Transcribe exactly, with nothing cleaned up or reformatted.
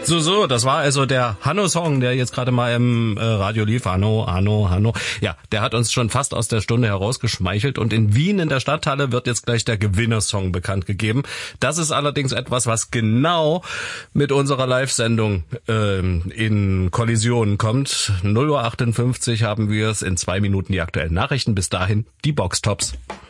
So, so, das war also der Hanno-Song, der jetzt gerade mal im äh, Radio lief. Hanno, Hanno, Hanno. Ja, der hat uns schon fast aus der Stunde herausgeschmeichelt. Und in Wien in der Stadthalle wird jetzt gleich der Gewinnersong bekannt gegeben. Das ist allerdings etwas, was genau mit unserer Live-Sendung äh, in Kollision kommt. null Uhr achtundfünfzig haben wir es, in zwei Minuten die aktuellen Nachrichten. Bis dahin die Boxtops.